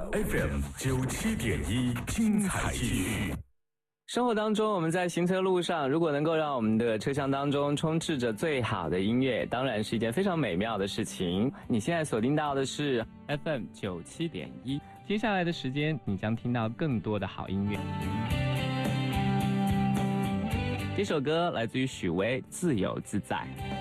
FM 97.1，精彩继续。 生活当中，我们在行车路上，如果能够让我们的车厢当中充斥着最好的音乐，当然是一件非常美妙的事情。你现在锁定到的是 FM 97.1，接下来的时间你将听到更多的好音乐。这首歌来自于许巍，《自由自在》。